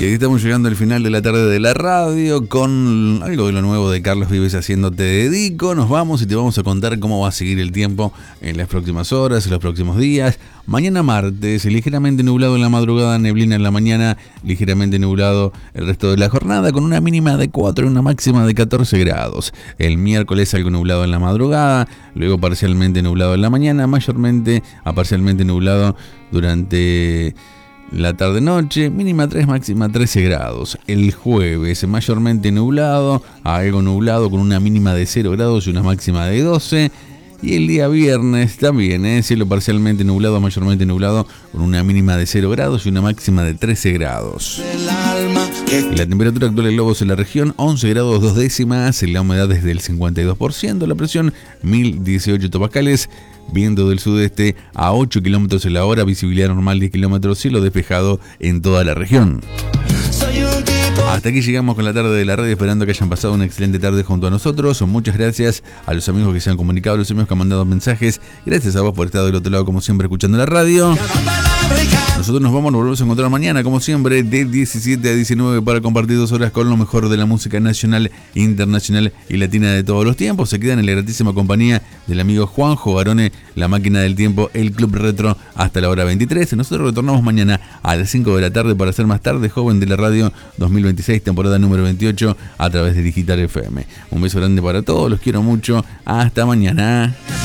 Y ahí estamos llegando al final de la tarde de la radio con algo de lo nuevo de Carlos Vives haciendo Te Dedico. Nos vamos y te vamos a contar cómo va a seguir el tiempo en las próximas horas, en los próximos días. Mañana martes, ligeramente nublado en la madrugada, neblina en la mañana, ligeramente nublado el resto de la jornada con una mínima de 4 y una máxima de 14 grados. El miércoles algo nublado en la madrugada, luego parcialmente nublado en la mañana, mayormente a parcialmente nublado durante la tarde-noche, mínima 3, máxima 13 grados. El jueves mayormente nublado, algo nublado con una mínima de 0 grados y una máxima de 12. Y el día viernes también, cielo parcialmente nublado, mayormente nublado, con una mínima de 0 grados y una máxima de 13 grados. La temperatura actual en Lobos en la región, 11 grados 2 décimas, la humedad es del 52%, la presión 1018 hectopascales, viento del sudeste a 8 kilómetros en la hora, visibilidad normal 10 kilómetros, cielo despejado en toda la región. Hasta aquí llegamos con la tarde de la radio, esperando que hayan pasado una excelente tarde junto a nosotros. Muchas gracias a los amigos que se han comunicado, a los amigos que han mandado mensajes. Gracias a vos por estar del otro lado, como siempre, escuchando la radio. Nosotros nos volvemos a encontrar mañana, como siempre, de 17 a 19 para compartir 2 horas con lo mejor de la música nacional, internacional y latina de todos los tiempos. Se quedan en la gratísima compañía del amigo Juanjo Barone, La Máquina del Tiempo, el Club Retro, hasta la hora 23. Nosotros retornamos mañana a las 5 de la tarde para hacer más tarde joven de la radio 2026, temporada número 28, a través de Digital FM. Un beso grande para todos, los quiero mucho. Hasta mañana.